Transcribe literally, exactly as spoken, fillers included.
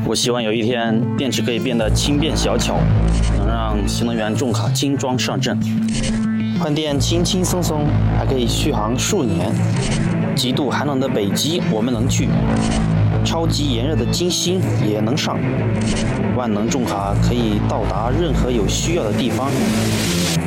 我希望有一天电池可以变得轻便小巧，能让新能源重卡轻装上阵。换电轻轻松松，还可以续航数年。极度寒冷的北极我们能去，超级炎热的金星也能上。万能重卡可以到达任何有需要的地方。